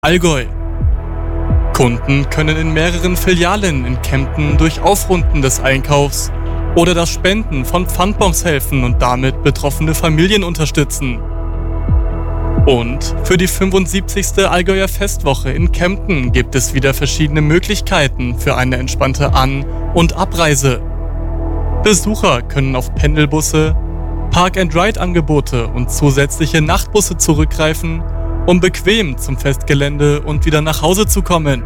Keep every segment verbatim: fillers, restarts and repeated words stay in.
Allgäu. Kunden können in mehreren Filialen in Kempten durch Aufrunden des Einkaufs oder das Spenden von Pfandbons helfen und damit betroffene Familien unterstützen. Und für die fünfundsiebzigste Allgäuer Festwoche in Kempten gibt es wieder verschiedene Möglichkeiten für eine entspannte An- und Abreise. Besucher können auf Pendelbusse, Park-and-Ride-Angebote und zusätzliche Nachtbusse zurückgreifen, um bequem zum Festgelände und wieder nach Hause zu kommen.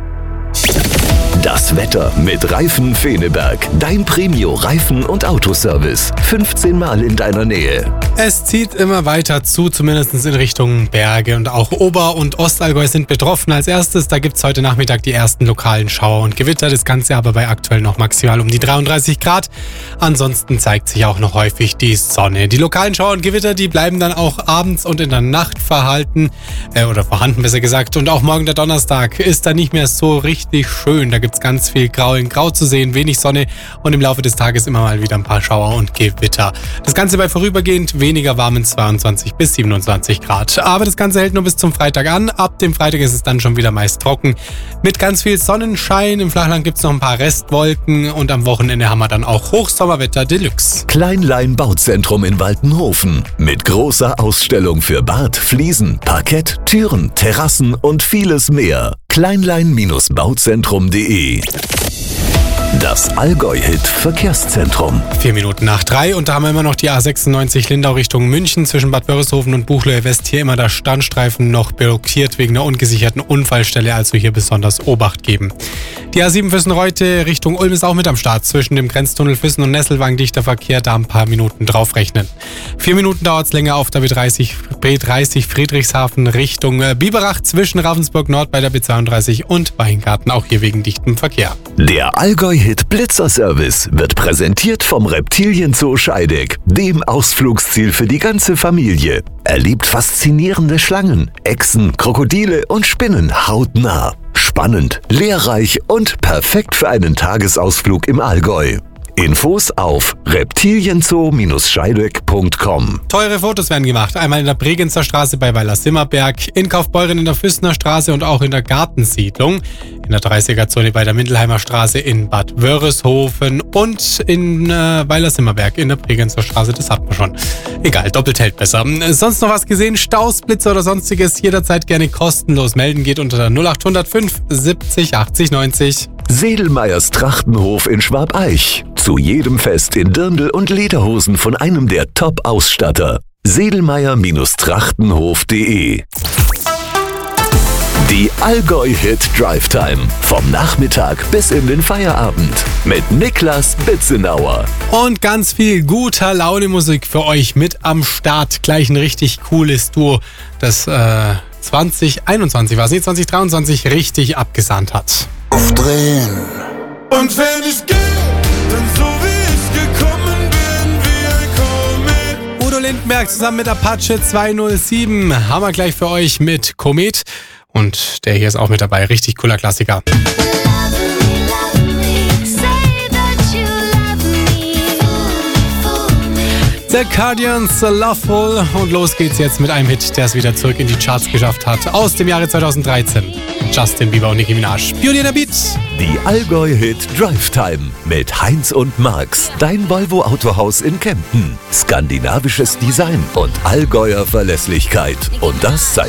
Das Wetter mit Reifen Feneberg. Dein Premio-Reifen- und Autoservice. fünfzehn Mal in deiner Nähe. Es zieht immer weiter zu, zumindest in Richtung Berge. Und auch Ober- und Ostallgäu sind betroffen. Als erstes, da gibt es heute Nachmittag die ersten lokalen Schauer und Gewitter. Das Ganze aber bei aktuell noch maximal um die dreiunddreißig Grad. Ansonsten zeigt sich auch noch häufig die Sonne. Die lokalen Schauer und Gewitter, die bleiben dann auch abends und in der Nacht verhalten. Äh, oder vorhanden, besser gesagt. Und auch morgen der Donnerstag ist dann nicht mehr so richtig schön. Da gibt es ganz viel Grau in Grau zu sehen, wenig Sonne und im Laufe des Tages immer mal wieder ein paar Schauer und Gewitter. Das Ganze bei vorübergehend weniger warmen zweiundzwanzig bis siebenundzwanzig Grad. Aber das Ganze hält nur bis zum Freitag an. Ab dem Freitag ist es dann schon wieder meist trocken. Mit ganz viel Sonnenschein. Im Flachland gibt es noch ein paar Restwolken und am Wochenende haben wir dann auch Hochsommerwetter Deluxe. Kleinlein Bauzentrum in Waltenhofen. Mit großer Ausstellung für Bad, Fliesen, Parkett, Türen, Terrassen und vieles mehr. kleinlein Bauzentrum punkt de. Das Allgäu-Hit-Verkehrszentrum. Vier Minuten nach drei und da haben wir immer noch die A sechsundneunzig Lindau Richtung München zwischen Bad Wörishofen und Buchloe West. Hier immer der Standstreifen noch blockiert wegen einer ungesicherten Unfallstelle, also hier besonders Obacht geben. Die A sieben Füssen-Reute Richtung Ulm ist auch mit am Start. Zwischen dem Grenztunnel Füssen und Nesselwang dichter Verkehr, da ein paar Minuten draufrechnen. Vier Minuten dauert es länger auf der B dreißig, B dreißig Friedrichshafen Richtung Biberach zwischen Ravensburg Nord bei der B zweiunddreißig und Weingarten, auch hier wegen dichtem Verkehr. Der Allgäu-Hit Blitzer-Service wird präsentiert vom Reptilienzoo Scheideck, dem Ausflugsziel für die ganze Familie. Erlebt faszinierende Schlangen, Echsen, Krokodile und Spinnen hautnah. Spannend, lehrreich und perfekt für einen Tagesausflug im Allgäu. Infos auf reptilienzoo Scheideck punkt com. Teure Fotos werden gemacht. Einmal in der Bregenzer Straße bei Weiler-Simmerberg, in Kaufbeuren in der Füssener Straße und auch in der Gartensiedlung. In der dreißiger-Zone bei der Mindelheimer Straße in Bad Wörishofen und in äh, Weiler-Simmerberg in der Bregenzer Straße. Das hat man schon. Egal, doppelt hält besser. Sonst noch was gesehen? Staus, Blitzer oder sonstiges? Jederzeit gerne kostenlos melden. Geht unter der null acht null fünf siebzig achtzig neunzig. Sedelmeyers Trachtenhof in Schwabeich. Zu jedem Fest in Dirndl und Lederhosen von einem der Top-Ausstatter. sedelmeyer Trachtenhof punkt de. Die Allgäu-Hit Drive Time. Vom Nachmittag bis in den Feierabend. Mit Niklas Bitzenauer. Und ganz viel guter Laune-Musik für euch mit am Start. Gleich ein richtig cooles Duo, das äh, zwanzig einundzwanzig war es, nee, zwanzig dreiundzwanzig richtig abgesandt hat. Aufdrehen. Und wenn ich gehe, dann so wie ich gekommen bin, wie ein Komet. Udo Lindenberg zusammen mit Apache zweihundertsieben haben wir gleich für euch mit Komet. Und der hier ist auch mit dabei. Richtig cooler Klassiker. The Guardians, Loveful. Und los geht's jetzt mit einem Hit, der es wieder zurück in die Charts geschafft hat. Aus dem Jahre zweitausenddreizehn. Justin Bieber und Nicki Minaj. Beauty and the Beat. Die Allgäu-Hit Drive Time mit Heinz und Marx. Dein Volvo Autohaus in Kempten. Skandinavisches Design und Allgäuer Verlässlichkeit. Und das seit